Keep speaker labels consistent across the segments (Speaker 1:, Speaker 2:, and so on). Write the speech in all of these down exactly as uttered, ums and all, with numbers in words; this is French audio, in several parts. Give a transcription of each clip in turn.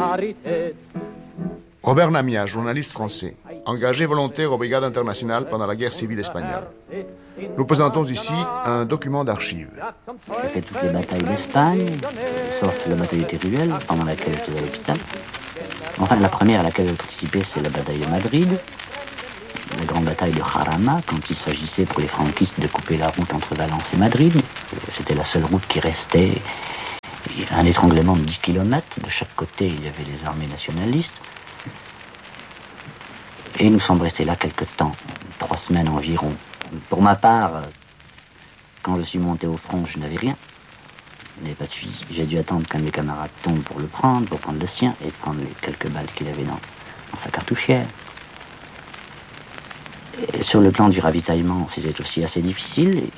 Speaker 1: solidarité.
Speaker 2: Robert Namias, journaliste français, engagé volontaire aux Brigades internationales pendant la guerre civile espagnole. Nous présentons ici un document d'archives.
Speaker 3: J'ai fait toutes les batailles d'Espagne, sauf la bataille de Teruel, pendant laquelle j'étais à l'hôpital. Enfin, la première à laquelle j'ai participé, c'est la bataille de Madrid, la grande bataille de Jarama, quand il s'agissait pour les franquistes de couper la route entre Valence et Madrid. C'était la seule route qui restait, un étranglement de dix kilomètres. De chaque côté, il y avait les armées nationalistes. Et nous sommes restés là quelque temps, trois semaines environ. Pour ma part, quand je suis monté au front, je n'avais rien. Il n'y avait pas de fusil. J'ai dû attendre qu'un de mes camarades tombe pour le prendre, pour prendre le sien, et prendre les quelques balles qu'il avait dans, dans sa cartouchière. Et sur le plan du ravitaillement, c'était aussi assez difficile. Et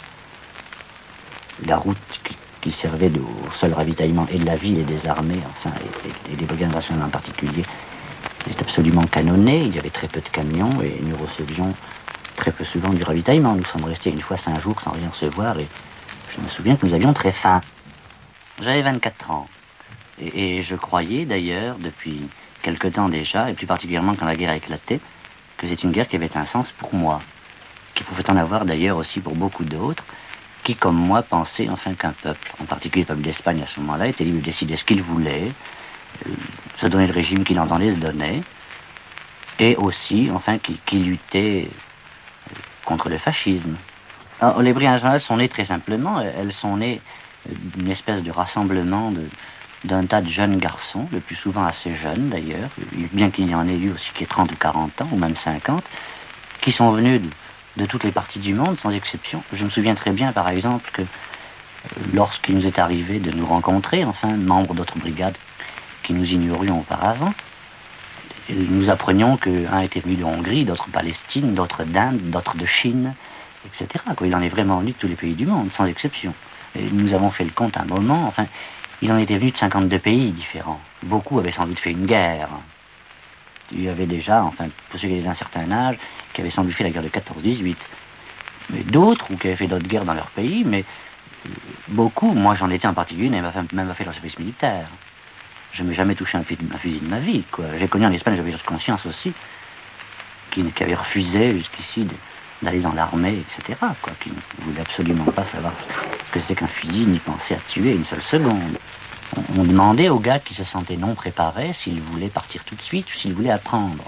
Speaker 3: la route qui, qui servait de, au seul ravitaillement et de la ville et des armées, enfin, et, et des brigades nationales en particulier, était absolument canonnée. Il y avait très peu de camions et nous recevions très peu souvent du ravitaillement. Nous sommes restés une fois cinq jours sans rien recevoir et je me souviens que nous avions très faim. J'avais vingt-quatre ans et, et je croyais d'ailleurs depuis quelque temps déjà, et plus particulièrement quand la guerre a éclaté, que c'est une guerre qui avait un sens pour moi, qui pouvait en avoir d'ailleurs aussi pour beaucoup d'autres, qui comme moi pensaient enfin qu'un peuple, en particulier le peuple d'Espagne à ce moment-là, était libre de décider ce qu'il voulait, euh, se donner le régime qu'il entendait se donner, et aussi enfin qui, qui luttait contre le fascisme. Alors, les Brigades nationales sont nées très simplement, elles sont nées d'une espèce de rassemblement de, d'un tas de jeunes garçons, le plus souvent assez jeunes d'ailleurs, bien qu'il y en ait eu aussi qui aient trente ou quarante ans, ou même cinquante, qui sont venus de, de toutes les parties du monde, sans exception. Je me souviens très bien, par exemple, que lorsqu'il nous est arrivé de nous rencontrer, enfin, membres d'autres brigades qui nous ignorions auparavant, nous apprenions qu'un était venu de Hongrie, d'autres de Palestine, d'autres d'Inde, d'autres de Chine, et cetera. Il en est vraiment venu de tous les pays du monde, sans exception. Et nous avons fait le compte un moment, enfin, il en était venu de cinquante-deux pays différents. Beaucoup avaient sans doute fait une guerre. Il y avait déjà, enfin, pour ceux qui étaient d'un certain âge, qui avaient sans doute fait la guerre de quatorze dix-huit. Mais d'autres, ou qui avaient fait d'autres guerres dans leur pays, mais beaucoup, moi j'en étais en particulier, n'avaient même pas fait leur service militaire. Je ne m'ai jamais touché un fusil, un fusil de ma vie, quoi. J'ai connu en Espagne, j'avais de conscience aussi, qui, qui avait refusé jusqu'ici de, d'aller dans l'armée, et cetera, quoi, qui ne voulait absolument pas savoir ce que c'était qu'un fusil, ni penser à tuer une seule seconde. On, on demandait aux gars qui se sentaient non préparés s'ils voulaient partir tout de suite ou s'ils voulaient apprendre.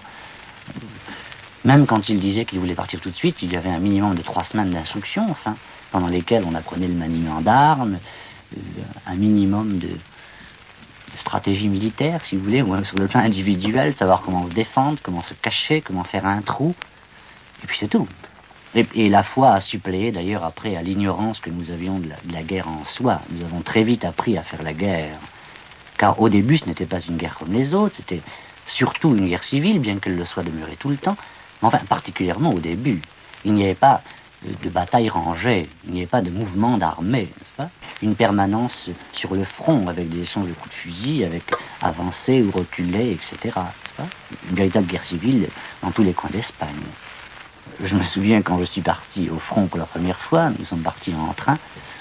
Speaker 3: Même quand ils disaient qu'ils voulaient partir tout de suite, il y avait un minimum de trois semaines d'instruction, enfin, pendant lesquelles on apprenait le maniement d'armes, un minimum de stratégie militaire, si vous voulez, ou sur le plan individuel, savoir comment se défendre, comment se cacher, comment faire un trou, et puis c'est tout. Et, et la foi a suppléé d'ailleurs après à l'ignorance que nous avions de la, de la guerre en soi. Nous avons très vite appris à faire la guerre, car au début ce n'était pas une guerre comme les autres, c'était surtout une guerre civile, bien qu'elle le soit demeurée tout le temps, mais enfin particulièrement au début. Il n'y avait pas de, de bataille rangée, il n'y avait pas de mouvement d'armée, n'est-ce pas? Une permanence sur le front, avec des échanges de coups de fusil, avec avancer ou reculer, et cetera. Pas une véritable guerre civile dans tous les coins d'Espagne. Je me souviens quand je suis parti au front pour la première fois, nous sommes partis en train.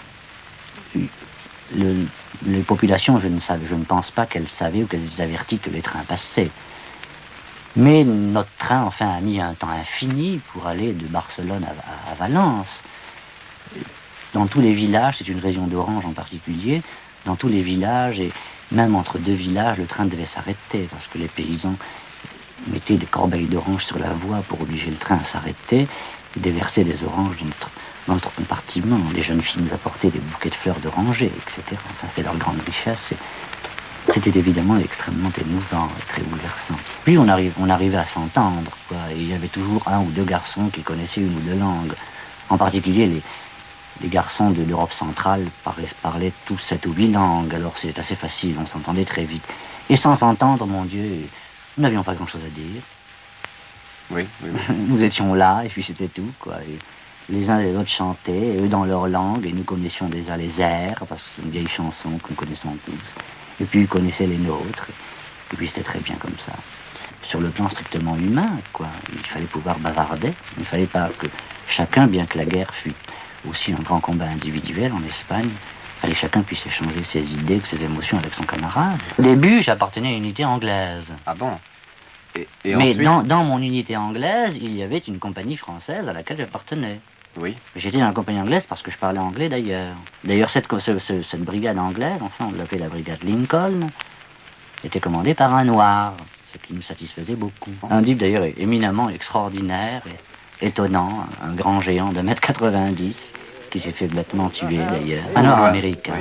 Speaker 3: Le, les populations, je ne, savais, je ne pense pas qu'elles savaient ou qu'elles étaient averties que les trains passaient. Mais notre train, enfin, a mis un temps infini pour aller de Barcelone à, à, à Valence. Dans tous les villages, c'est une région d'Orange en particulier, dans tous les villages, et même entre deux villages, le train devait s'arrêter, parce que les paysans mettaient des corbeilles d'oranges sur la voie pour obliger le train à s'arrêter, et déverser des oranges dans notre, dans notre compartiment. Les jeunes filles nous apportaient des bouquets de fleurs d'oranger, et cetera. Enfin, c'était leur grande richesse. Et c'était évidemment extrêmement émouvant et très bouleversant. Puis on, arrive, on arrivait à s'entendre, quoi, et il y avait toujours un ou deux garçons qui connaissaient une ou deux langues. En particulier, les Les garçons de l'Europe centrale parlaient tous sept ou huit langues, alors c'était assez facile, on s'entendait très vite. Et sans s'entendre, mon Dieu, nous n'avions pas grand-chose à dire.
Speaker 4: Oui, oui, oui.
Speaker 3: Nous étions là, et puis c'était tout, quoi. Et les uns et les autres chantaient, eux dans leur langue, et nous connaissions déjà les airs, parce que c'est une vieille chanson que nous connaissons tous. Et puis ils connaissaient les nôtres, et puis c'était très bien comme ça. Sur le plan strictement humain, quoi, il fallait pouvoir bavarder, il ne fallait pas que chacun, bien que la guerre fût aussi un grand combat individuel en Espagne, fallait que chacun puisse échanger ses idées, ses émotions avec son camarade. Au début, j'appartenais à une unité anglaise.
Speaker 4: Ah bon? Et, et
Speaker 3: Mais
Speaker 4: ensuite...
Speaker 3: dans, dans mon unité anglaise, il y avait une compagnie française à laquelle j'appartenais.
Speaker 4: Oui.
Speaker 3: J'étais dans la compagnie anglaise parce que je parlais anglais d'ailleurs. D'ailleurs, cette, ce, ce, cette brigade anglaise, enfin on l'appelait la brigade Lincoln, était commandée par un noir, ce qui nous satisfaisait beaucoup. Un type d'ailleurs éminemment extraordinaire, et étonnant, un grand géant de un mètre quatre-vingt-dix, qui s'est fait bêtement tuer d'ailleurs, un noir américain.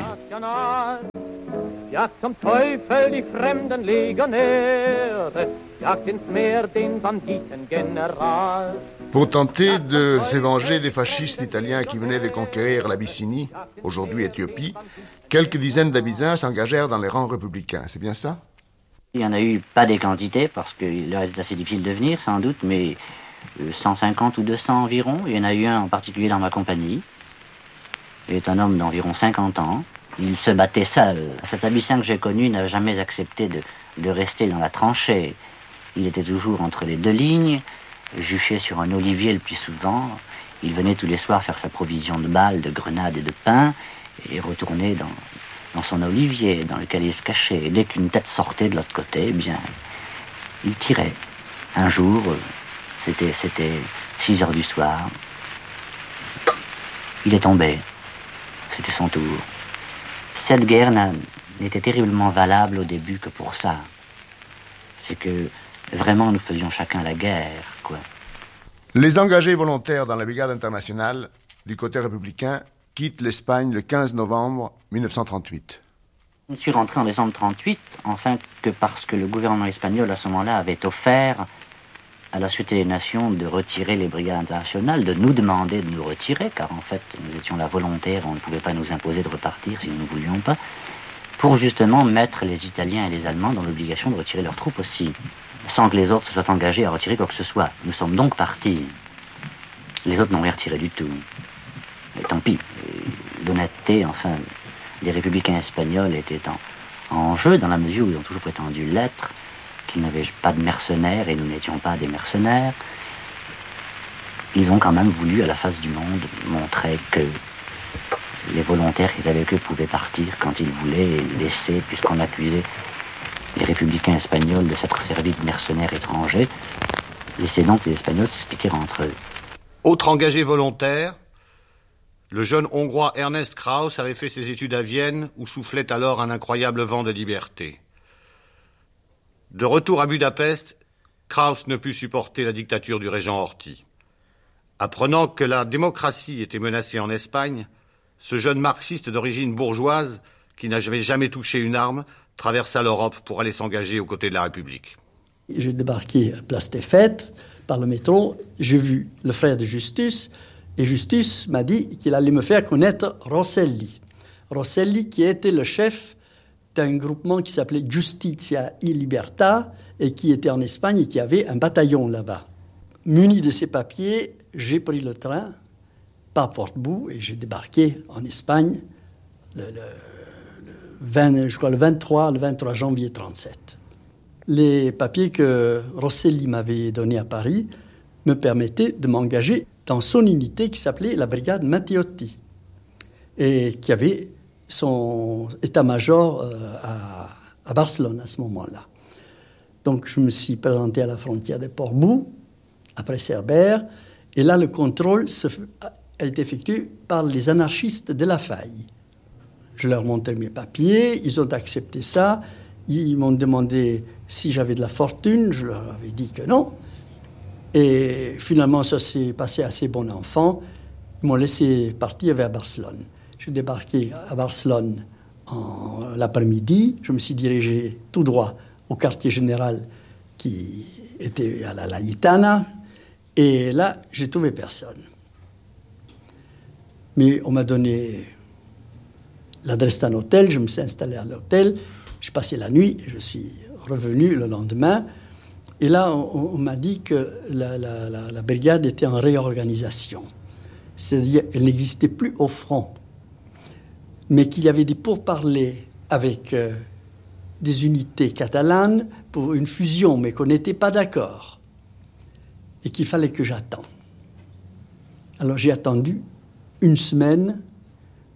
Speaker 1: Jagt zum Teufel die fremden Legionäre, jagt ins Meer den Banditengeneral.
Speaker 2: Pour tenter de se venger des fascistes italiens qui venaient de conquérir l'Abyssinie, aujourd'hui Éthiopie, quelques dizaines d'Abyssins s'engagèrent dans les rangs républicains. C'est bien ça?
Speaker 3: Il n'y en a eu pas des quantités, parce qu'il est assez difficile de venir, sans doute, mais cent cinquante ou deux cents environ. Il y en a eu un en particulier dans ma compagnie. Il est un homme d'environ cinquante ans. Il se battait seul. Cet Abyssin que j'ai connu n'a jamais accepté de, de rester dans la tranchée. Il était toujours entre les deux lignes, juché sur un olivier le plus souvent. Il venait tous les soirs faire sa provision de balles, de grenades et de pain, et retournait dans, dans son olivier, dans lequel il se cachait. Et dès qu'une tête sortait de l'autre côté, eh bien, il tirait. Un jour, c'était, c'était six heures du soir, il est tombé. C'était son tour. Cette guerre n'était terriblement valable au début que pour ça. C'est que vraiment nous faisions chacun la guerre, quoi.
Speaker 2: Les engagés volontaires dans la brigade internationale du côté républicain quittent l'Espagne le quinze novembre mille neuf cent trente-huit.
Speaker 3: Je suis rentré en décembre trente-huit, enfin que parce que le gouvernement espagnol à ce moment-là avait offert à la Société des Nations de retirer les brigades internationales, de nous demander de nous retirer, car en fait, nous étions là volontaires, on ne pouvait pas nous imposer de repartir si nous ne voulions pas, pour justement mettre les Italiens et les Allemands dans l'obligation de retirer leurs troupes aussi, sans que les autres se soient engagés à retirer quoi que ce soit. Nous sommes donc partis. Les autres n'ont rien retiré du tout. Et tant pis. L'honnêteté, enfin, des républicains espagnols était en, en jeu, dans la mesure où ils ont toujours prétendu l'être, qu'ils n'avaient pas de mercenaires et nous n'étions pas des mercenaires. Ils ont quand même voulu, à la face du monde, montrer que les volontaires qu'ils avaient avec eux pouvaient partir quand ils voulaient et laisser, puisqu'on accusait les républicains espagnols de s'être servis de mercenaires étrangers, laisser donc les Espagnols s'expliquer entre eux.
Speaker 5: Autre engagé volontaire, le jeune Hongrois Ernest Krauss avait fait ses études à Vienne, où soufflait alors un incroyable vent de liberté. De retour à Budapest, Krauss ne put supporter la dictature du régent Horthy. Apprenant que la démocratie était menacée en Espagne, ce jeune marxiste d'origine bourgeoise, qui n'avait jamais touché une arme, traversa l'Europe pour aller s'engager aux côtés de la République.
Speaker 6: J'ai débarqué à Place des Fêtes par le métro, j'ai vu le frère de Justus, et Justus m'a dit qu'il allait me faire connaître Rosselli. Rosselli qui était le chef d'un groupement qui s'appelait Justitia e Libertà et qui était en Espagne et qui avait un bataillon là-bas. Muni de ces papiers, j'ai pris le train par Portbou et j'ai débarqué en Espagne le, le, le, vingt, je crois le vingt-trois, le vingt-trois janvier trente-sept. Les papiers que Rosselli m'avait donnés à Paris me permettaient de m'engager dans son unité qui s'appelait la brigade Matteotti et qui avait son état-major euh, à, à Barcelone à ce moment-là. Donc je me suis présenté à la frontière de Portbou, après Cerbère, et là le contrôle se, a été effectué par les anarchistes de la Faille. Je leur montrais mes papiers, ils ont accepté ça, ils m'ont demandé si j'avais de la fortune, je leur avais dit que non. Et finalement ça s'est passé assez bon enfant, ils m'ont laissé partir vers Barcelone. J'ai débarqué à Barcelone en l'après-midi. Je me suis dirigé tout droit au quartier général qui était à la Laïtana. Et là, j'ai trouvé personne. Mais on m'a donné l'adresse d'un hôtel. Je me suis installé à l'hôtel. J'ai passé la nuit et je suis revenu le lendemain. Et là, on, on m'a dit que la, la, la, la brigade était en réorganisation. C'est-à-dire qu'elle n'existait plus au front, mais qu'il y avait des pourparlers avec euh, des unités catalanes pour une fusion, mais qu'on n'était pas d'accord, et qu'il fallait que j'attende. Alors j'ai attendu une semaine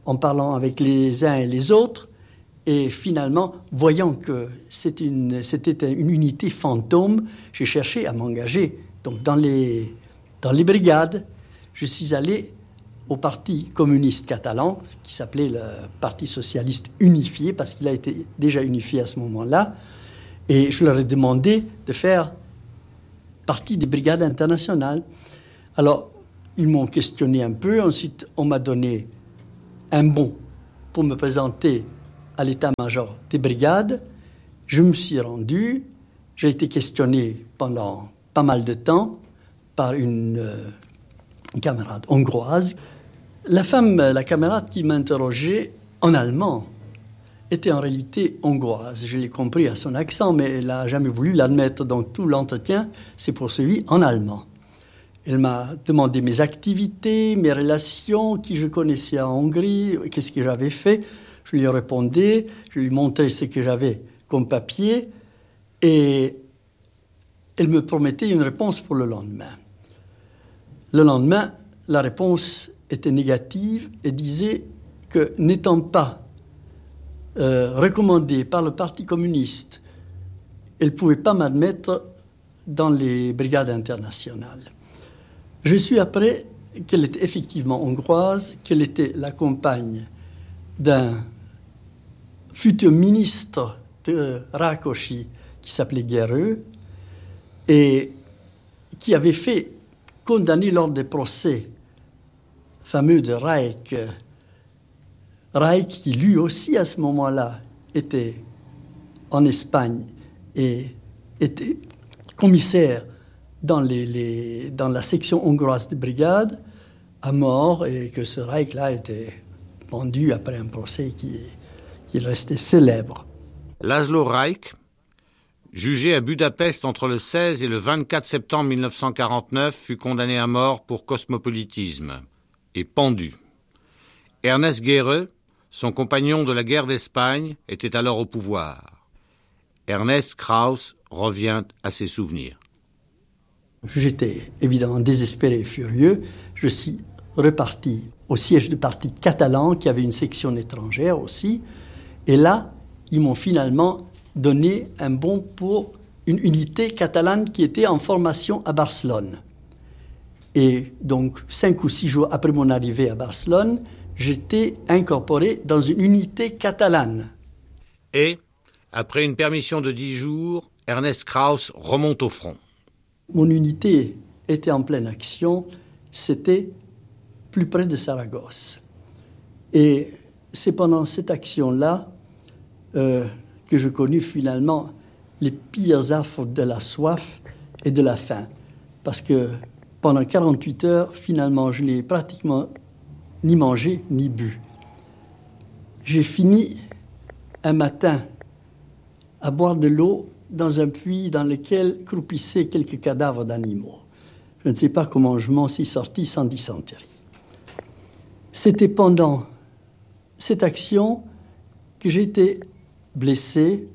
Speaker 6: en parlant avec les uns et les autres, et finalement, voyant que c'était une, c'était une unité fantôme, j'ai cherché à m'engager. Donc dans les, dans les brigades, je suis allé au Parti communiste catalan, qui s'appelait le Parti socialiste unifié, parce qu'il a été déjà unifié à ce moment-là, et je leur ai demandé de faire partie des brigades internationales. Alors, ils m'ont questionné un peu, ensuite on m'a donné un bon pour me présenter à l'état-major des brigades. Je me suis rendu, j'ai été questionné pendant pas mal de temps par une, euh, une camarade hongroise. La femme, la camarade qui m'interrogeait en allemand était en réalité hongroise. Je l'ai compris à son accent, mais elle n'a jamais voulu l'admettre. Donc tout l'entretien s'est poursuivi en allemand. Elle m'a demandé mes activités, mes relations, qui je connaissais en Hongrie, qu'est-ce que j'avais fait. Je lui répondais, je lui montrais ce que j'avais comme papier, et elle me promettait une réponse pour le lendemain. Le lendemain, la réponse était négative et disait que, n'étant pas euh, recommandée par le Parti communiste, elle ne pouvait pas m'admettre dans les brigades internationales. Je suis après qu'elle était effectivement hongroise, qu'elle était la compagne d'un futur ministre de Rákosi qui s'appelait Gerő et qui avait fait condamner lors des procès fameux de Reich. Reich, qui lui aussi à ce moment-là était en Espagne et était commissaire dans, les, les, dans la section hongroise des brigades, à mort, et que ce Reich-là était pendu après un procès qui, qui restait célèbre.
Speaker 5: Laszlo Reich, jugé à Budapest entre le seize et le vingt-quatre septembre mille neuf cent quarante-neuf, fut condamné à mort pour cosmopolitisme et pendu. Ernest Gerő, son compagnon de la guerre d'Espagne, était alors au pouvoir. Ernest Krauss revient à ses souvenirs.
Speaker 6: J'étais évidemment désespéré et furieux. Je suis reparti au siège du parti catalan, qui avait une section étrangère aussi. Et là, ils m'ont finalement donné un bon pour une unité catalane qui était en formation à Barcelone. Et donc, cinq ou six jours après mon arrivée à Barcelone, j'étais incorporé dans une unité catalane.
Speaker 5: Et, après une permission de dix jours, Ernest Krauss remonte au front.
Speaker 6: Mon unité était en pleine action, c'était plus près de Saragosse. Et c'est pendant cette action-là euh, que je connus finalement les pires affres de la soif et de la faim. Parce que pendant quarante-huit heures, finalement, je n'ai pratiquement ni mangé ni bu. J'ai fini un matin à boire de l'eau dans un puits dans lequel croupissaient quelques cadavres d'animaux. Je ne sais pas comment je m'en suis sorti sans dysenterie. C'était pendant cette action que j'ai été blessé,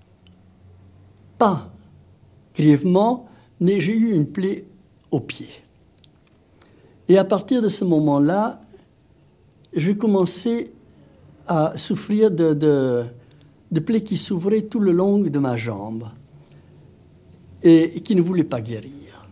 Speaker 6: pas grièvement, mais j'ai eu une plaie au pied. Et à partir de ce moment-là, j'ai commencé à souffrir de, de, de plaies qui s'ouvraient tout le long de ma jambe et, et qui ne voulaient pas guérir.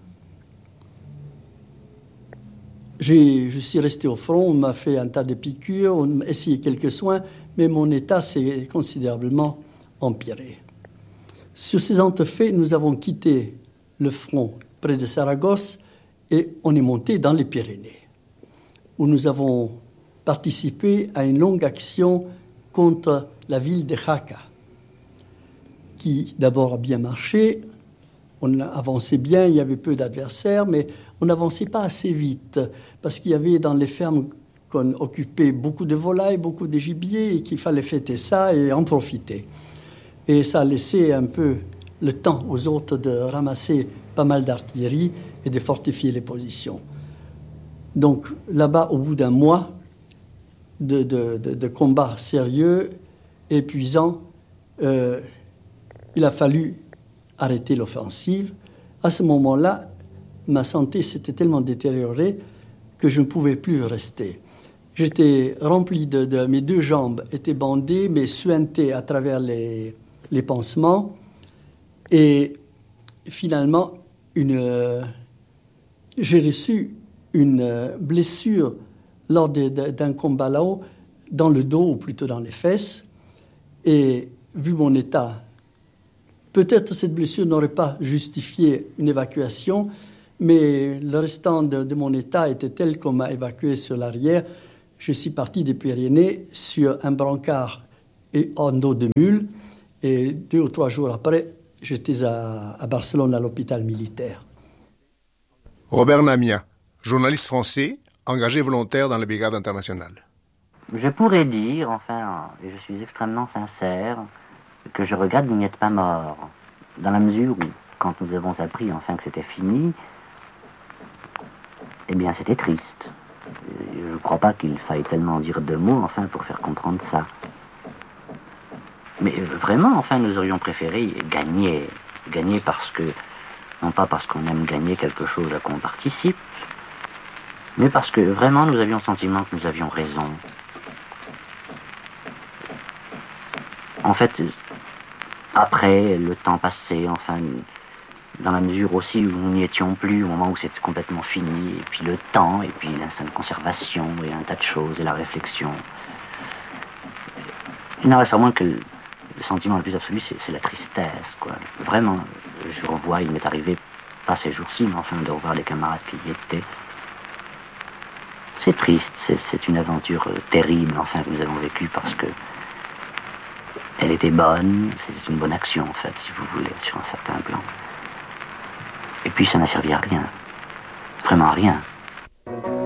Speaker 6: J'ai, je suis resté au front, on m'a fait un tas de piqûres, on m'a essayé quelques soins, mais mon état s'est considérablement empiré. Sur ces entrefaits, nous avons quitté le front près de Saragosse et on est monté dans les Pyrénées, où nous avons participé à une longue action contre la ville de Jaca, qui d'abord a bien marché. On avançait bien, il y avait peu d'adversaires, mais on n'avançait pas assez vite, parce qu'il y avait dans les fermes qu'on occupait beaucoup de volailles, beaucoup de gibier, et qu'il fallait fêter ça et en profiter. Et ça a laissé un peu le temps aux autres de ramasser pas mal d'artillerie et de fortifier les positions. Donc là-bas, au bout d'un mois de, de, de, de combats sérieux, épuisants, euh, il a fallu arrêter l'offensive. À ce moment-là, ma santé s'était tellement détériorée que je ne pouvais plus rester. J'étais rempli de, de... Mes deux jambes étaient bandées, mais suintées à travers les, les pansements. Et finalement, une, euh, j'ai reçu une blessure lors de, de, d'un combat là-haut, dans le dos, ou plutôt dans les fesses. Et vu mon état, peut-être cette blessure n'aurait pas justifié une évacuation, mais le restant de, de mon état était tel qu'on m'a évacué sur l'arrière. Je suis parti des Pyrénées sur un brancard et en dos de mule. Et deux ou trois jours après, j'étais à, à Barcelone, à l'hôpital militaire.
Speaker 2: Robert Namias, journaliste français, engagé volontaire dans les brigades internationales.
Speaker 3: Je pourrais dire, enfin, et je suis extrêmement sincère, que je regrette qu'il n'y ait pas mort. Dans la mesure où, quand nous avons appris enfin que c'était fini, eh bien c'était triste. Je ne crois pas qu'il faille tellement dire deux mots, enfin, pour faire comprendre ça. Mais vraiment, enfin, nous aurions préféré gagner. Gagner parce que, non pas parce qu'on aime gagner quelque chose à quoi on participe, mais parce que vraiment nous avions le sentiment que nous avions raison. En fait, après, le temps passé, enfin, dans la mesure aussi où nous n'y étions plus, au moment où c'était complètement fini, et puis le temps, et puis l'instinct de conservation, et un tas de choses, et la réflexion. Il n'en reste pas moins que le sentiment le plus absolu, c'est, c'est la tristesse, quoi. Vraiment, je revois, il m'est arrivé, pas ces jours-ci, mais enfin, de revoir les camarades qui y étaient. C'est triste, c'est, c'est une aventure terrible, enfin, que nous avons vécue parce que elle était bonne, c'est une bonne action, en fait, si vous voulez, sur un certain plan. Et puis, ça n'a servi à rien. Vraiment à rien.